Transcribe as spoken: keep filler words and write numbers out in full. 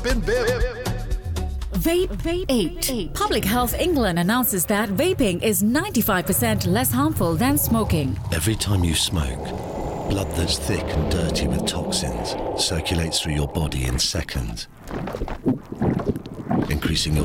Bin Bip. Vape, Vape eight. Public Health England announces that vaping is ninety-five percent less harmful than smoking. Every time you smoke, blood that's thick and dirty with toxins circulates through your body in seconds, increasing your